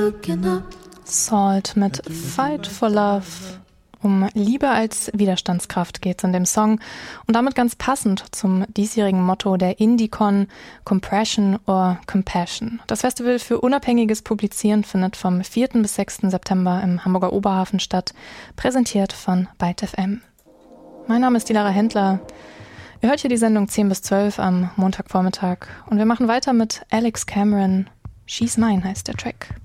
Salt mit Fight for Love. Um Liebe als Widerstandskraft geht es in dem Song und damit ganz passend zum diesjährigen Motto der Indie-Con Compression or Compassion. Das Festival für unabhängiges Publizieren findet vom 4. bis 6. September im Hamburger Oberhafen statt, präsentiert von Byte FM. Mein Name ist die Lara Händler. Ihr hört hier die Sendung 10 bis 12 am Montagvormittag und wir machen weiter mit Alex Cameron. She's Mine heißt der Track.